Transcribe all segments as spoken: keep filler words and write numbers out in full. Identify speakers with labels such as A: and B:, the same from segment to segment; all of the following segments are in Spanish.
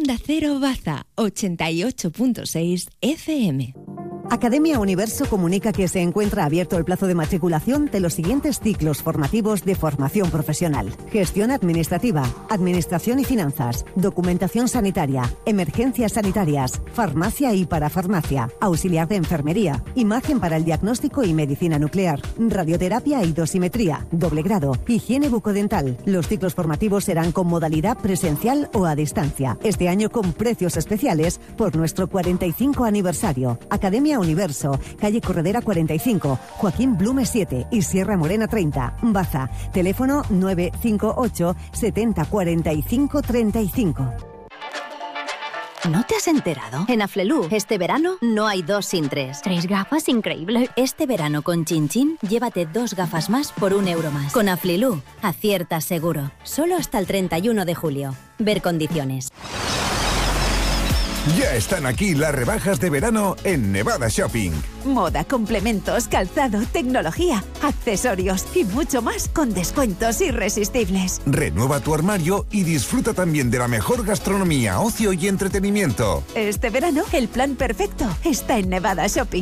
A: Onda Cero Baza, ochenta y ocho punto seis F M.
B: Academia Universo comunica que se encuentra abierto el plazo de matriculación de los siguientes ciclos formativos de formación profesional: gestión administrativa, administración y finanzas, documentación sanitaria, emergencias sanitarias, farmacia y parafarmacia, auxiliar de enfermería, imagen para el diagnóstico y medicina nuclear, radioterapia y dosimetría, doble grado, higiene bucodental. Los ciclos formativos serán con modalidad presencial o a distancia. Este año con precios especiales por nuestro cuarenta y cinco aniversario. Academia Universo, calle Corredera cuarenta y cinco, Joaquín Blume siete y Sierra Morena treinta, Baza. Teléfono nueve cinco ocho setenta cuarenta y cinco treinta y cinco.
C: ¿No te has enterado? En Aflelu, este verano no hay dos sin tres.
D: Tres gafas, increíble.
C: Este verano con Chin Chin, llévate dos gafas más por un euro más. Con Aflelu, aciertas seguro. Solo hasta el treinta y uno de julio. Ver condiciones.
E: Ya están aquí las rebajas de verano en Nevada Shopping.
F: Moda, complementos, calzado, tecnología, accesorios y mucho más con descuentos irresistibles.
E: Renueva tu armario y disfruta también de la mejor gastronomía, ocio y entretenimiento.
F: Este verano, el plan perfecto está en Nevada Shopping.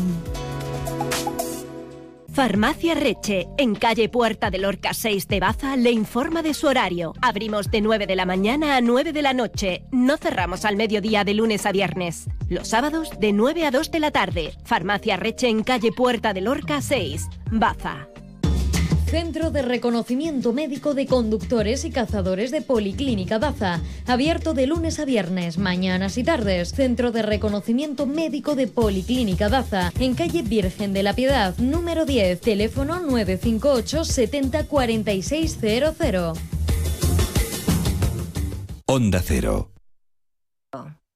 G: Farmacia Reche, en calle Puerta del Lorca seis de Baza, le informa de su horario. Abrimos de nueve de la mañana a nueve de la noche. No cerramos al mediodía de lunes a viernes. Los sábados de nueve a dos de la tarde. Farmacia Reche en calle Puerta del Lorca seis, Baza.
H: Centro de Reconocimiento Médico de Conductores y Cazadores de Policlínica Baza. Abierto de lunes a viernes, mañanas y tardes. Centro de Reconocimiento Médico de Policlínica Baza. En calle Virgen de la Piedad, número diez. Teléfono nueve cinco ocho setenta cuarenta y seis cero cero.
I: Onda Cero.